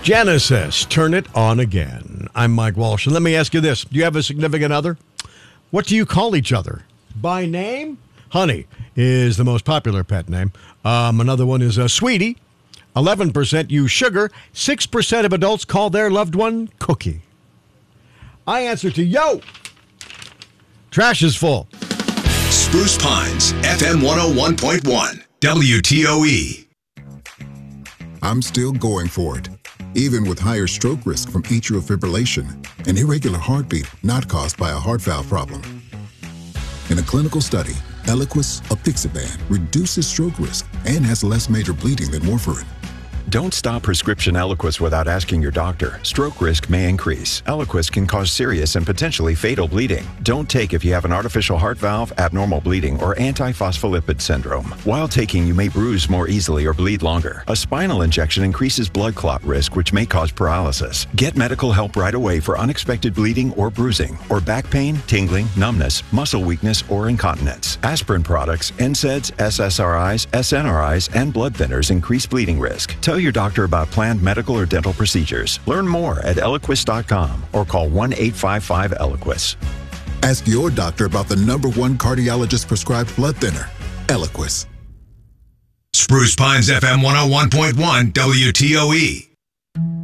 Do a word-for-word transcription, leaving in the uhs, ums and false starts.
Genesis, turn it on again. I'm Mike Walsh, and let me ask you this. Do you have a significant other? What do you call each other? By name? Honey is the most popular pet name. Um, another one is uh, Sweetie. eleven percent use sugar. six percent of adults call their loved one Cookie. I answer to yo. Trash is full. Spruce Pines, F M one oh one point one, W T O E. I'm still going for it, even with higher stroke risk from atrial fibrillation, an irregular heartbeat not caused by a heart valve problem. In a clinical study, Eliquis apixaban reduces stroke risk and has less major bleeding than warfarin. Don't stop prescription Eliquis without asking your doctor. Stroke risk may increase. Eliquis can cause serious and potentially fatal bleeding. Don't take if you have an artificial heart valve, abnormal bleeding, or antiphospholipid syndrome. While taking, you may bruise more easily or bleed longer. A spinal injection increases blood clot risk, which may cause paralysis. Get medical help right away for unexpected bleeding or bruising, or back pain, tingling, numbness, muscle weakness, or incontinence. Aspirin products, N SAIDs, S S R Is, S N R Is, and blood thinners increase bleeding risk. Tell your doctor about planned medical or dental procedures. Learn more at Eliquis dot com or call one eight five five Eliquis. Ask your doctor about the number one cardiologist prescribed blood thinner, Eliquis. Spruce Pines, F M one oh one point one, W T O E.